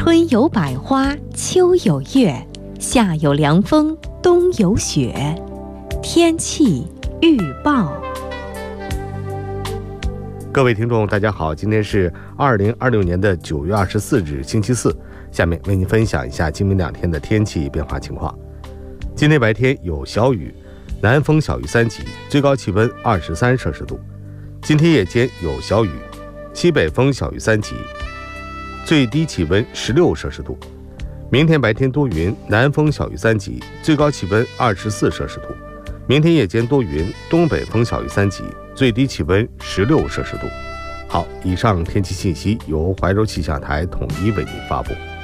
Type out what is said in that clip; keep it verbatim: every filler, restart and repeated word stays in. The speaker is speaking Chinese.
春有百花，秋有月，夏有凉风，冬有雪。天气预报。 各位听众大家好，今天是二零二六年的九月二十四日星期四，下面为您分享一下今明两天的天气变化情况。今天白天有小雨，南风小于三级，最高气温二十三摄氏度。今天夜间有小雨，西北风小于三级，最低气温十六摄氏度。明天白天多云，南风小于三级，最高气温二十四摄氏度。明天夜间多云，东北风小于三级，最低气温十六摄氏度。好，以上天气信息由怀柔气象台统一为您发布。